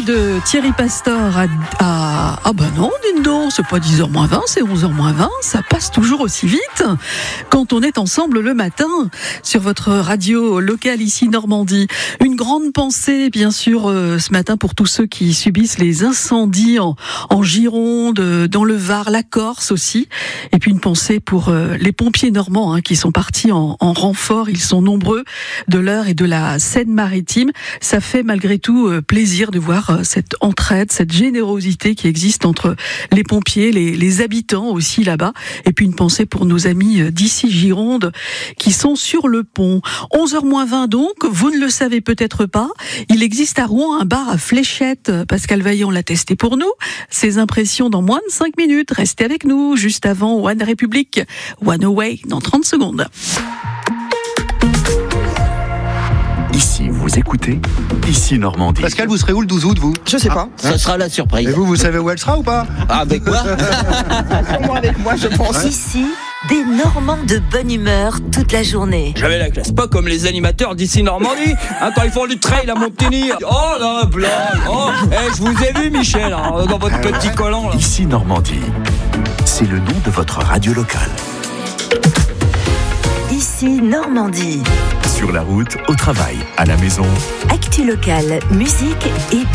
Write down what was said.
de Thierry Pastor ah bah non, dites donc, c'est pas 10h moins 20, c'est 11h moins 20, ça passe toujours aussi vite quand on est ensemble le matin sur votre radio locale ici Normandie. Une grande pensée bien sûr ce matin pour tous ceux qui subissent les incendies en Gironde, dans le Var, la Corse aussi, et puis une pensée pour les pompiers normands qui sont partis en renfort, ils sont nombreux de l'Eure et de la Seine-Maritime. Ça fait malgré tout plaisir de voir cette entraide, cette générosité qui existe entre les pompiers, les habitants aussi là-bas. Et puis une pensée pour nos amis d'ici Gironde qui sont sur le pont. 11h moins 20 donc, vous ne le savez peut-être pas, il existe à Rouen un bar à fléchettes. Pascal Vaillant l'a testé pour nous. Ses impressions dans moins de 5 minutes. Restez avec nous juste avant One Republic, One Away dans 30 secondes. Ici, vous écoutez Ici Normandie. Pascal, vous serez où le 12 août, vous ? Je sais pas. Ça sera la surprise. Et vous savez où elle sera ou pas ? Ah, avec moi avec moi, je pense. Ici, des Normands de bonne humeur toute la journée. J'avais la classe, pas comme les animateurs d'ici Normandie, quand ils font du trail à Montigny. Oh la blague. Je vous ai vu, Michel, dans votre petit collant là. Ici Normandie, c'est le nom de votre radio locale. Ici Normandie. Sur la route, au travail, à la maison. Actu locale, musique et